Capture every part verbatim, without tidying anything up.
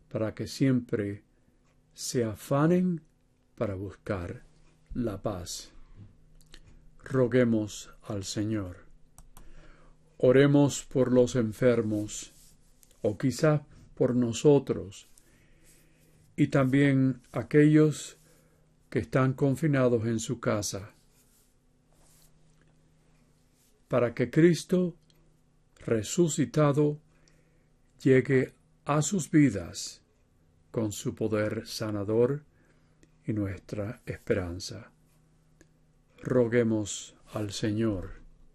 para que siempre se afanen para buscar la paz. Roguemos al Señor. Oremos por los enfermos, o quizá por nosotros, y también aquellos que están confinados en su casa, para que Cristo resucitado llegue a sus vidas con su poder sanador y nuestra esperanza. Roguemos al Señor.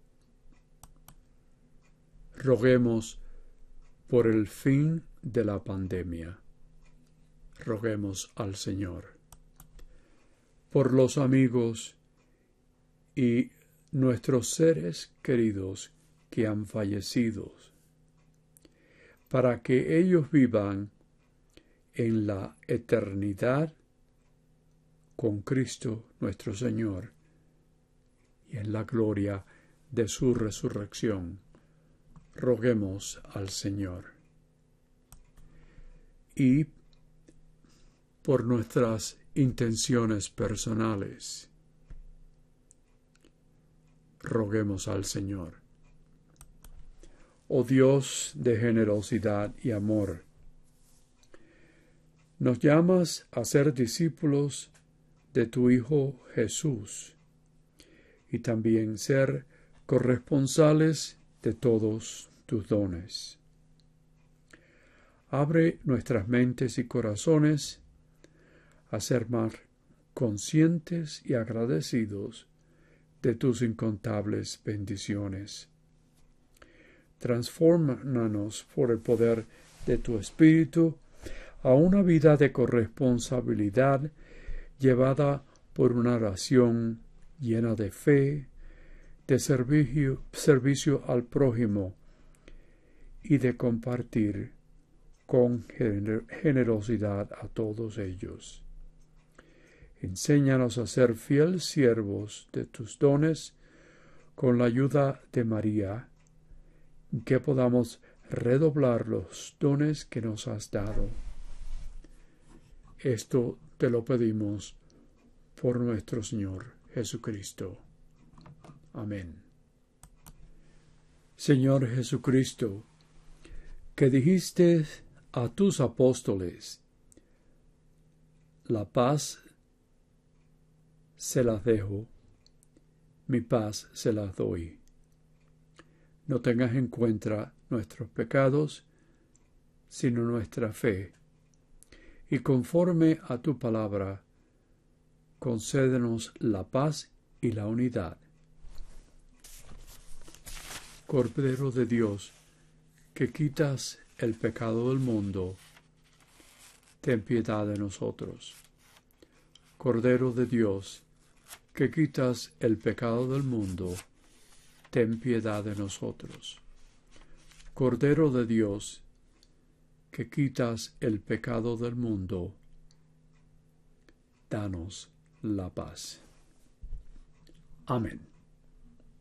Roguemos por el fin de la pandemia. Roguemos al Señor. Por los amigos y nuestros seres queridos que han fallecido, para que ellos vivan en la eternidad con Cristo nuestro Señor y en la gloria de su resurrección. Roguemos al Señor. Y por nuestras intenciones personales, roguemos al Señor. Oh Dios de generosidad y amor, nos llamas a ser discípulos de tu Hijo Jesús y también ser corresponsales de todos tus dones. Abre nuestras mentes y corazones a ser más conscientes y agradecidos de tus incontables bendiciones. Transfórmanos por el poder de tu Espíritu a una vida de corresponsabilidad llevada por una oración llena de fe, de servicio, servicio al prójimo y de compartir con generosidad a todos ellos. Enséñanos a ser fieles siervos de tus dones con la ayuda de María, que podamos redoblar los dones que nos has dado. Esto te lo pedimos por nuestro Señor Jesucristo. Amén. Señor Jesucristo, que dijiste a tus apóstoles, la paz se las dejo, mi paz se las doy. No tengas en cuenta nuestros pecados, sino nuestra fe. Y conforme a tu palabra, concédenos la paz y la unidad. Cordero de Dios, que quitas el pecado del mundo, ten piedad de nosotros. Cordero de Dios, que quitas el pecado del mundo, ten piedad de nosotros. Cordero de Dios, que quitas el pecado del mundo, danos la paz. Amén.